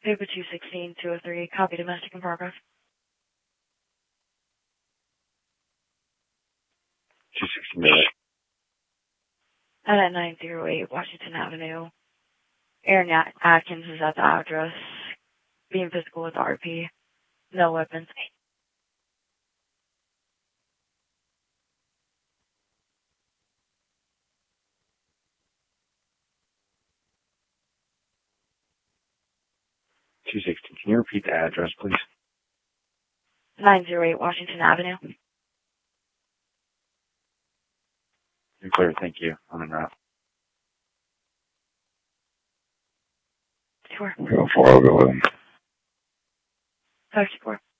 Paper 216-203, copy domestic in progress. 216. At 908 Washington Avenue. Aaron Atkins is at the address. Being physical with RP. No weapons. 216. Can you repeat the address, please? 908 Washington Avenue. You're clear. Thank you. I'm en route. Sure. Go 4, I'll go with him. 54.